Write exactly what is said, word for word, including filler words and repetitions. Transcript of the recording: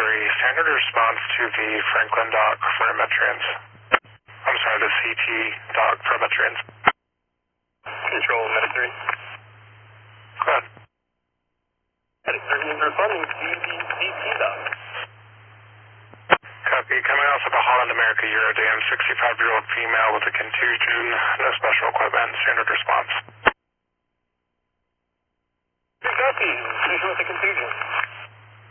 Missouri, standard response to the Franklin dock for Metrans. I'm sorry, the C T dock for Metrans. Control, Medic three. Go ahead. Medic three is responding to the C T dock. Copy. Coming off of the Holland America Eurodam, sixty-five-year-old female with a contusion, no special equipment, standard response. Copy. Who's with the confusion?